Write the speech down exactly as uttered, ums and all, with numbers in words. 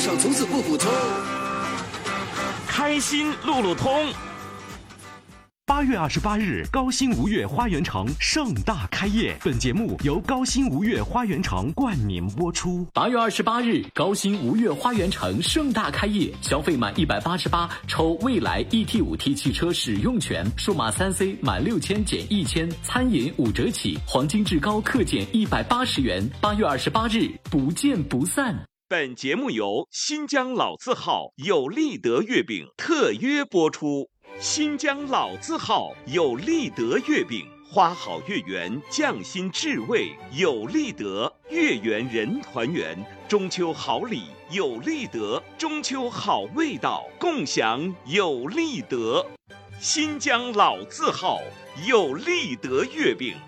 上从此不普通。 开心路路通。 八月二十八日，高新吴越花园城盛大开业。本节目由高新吴越花园城冠名播出。 八月二十八日，高新吴越花园城盛大开业，消费满一百八十八抽蔚来 E T 五 T 汽车使用权，数码三 C 满六千减一千，餐饮五折起，黄金至高克减一百八十元。八月二十八日，不见不散。 本节目由新疆老字号有利德月饼特约播出。新疆老字号有利德月饼，花好月圆，匠心至味。有利德，月圆人团圆。中秋好礼，有利德，中秋好味道，共享有利德。新疆老字号有利德月饼。